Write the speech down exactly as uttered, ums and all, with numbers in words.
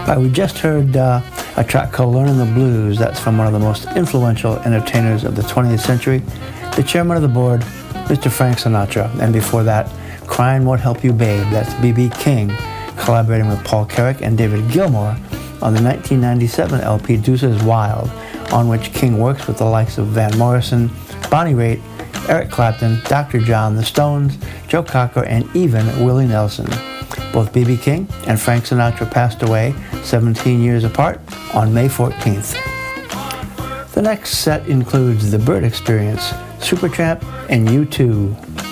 Right, we just heard uh, a track called Learning the Blues. That's from one of the most influential entertainers of the twentieth century, the chairman of the board, Mister Frank Sinatra. And before that, Crying Won't Help You Babe. That's B B King, collaborating with Paul Carrack and David Gilmour on the nineteen ninety-seven L P Deuces Wild, on which King works with the likes of Van Morrison, Bonnie Raitt, Eric Clapton, Doctor John, The Stones, Joe Cocker, and even Willie Nelson. Both B B King and Frank Sinatra passed away seventeen years apart on May fourteenth. The next set includes The Bird Experience, Supertramp, and U two.